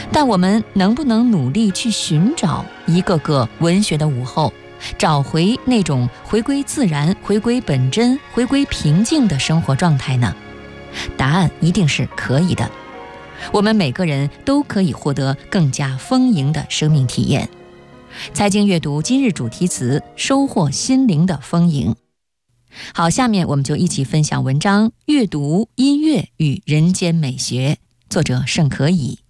但我们能不能努力去寻找一个个文学的午后，找回那种回归自然、回归本真、回归平静的生活状态呢？答案一定是可以的。我们每个人都可以获得更加丰盈的生命体验。财经阅读今日主题词：收获心灵的丰盈。好，下面我们就一起分享文章《阅读、音乐与人间美学》，作者盛可以。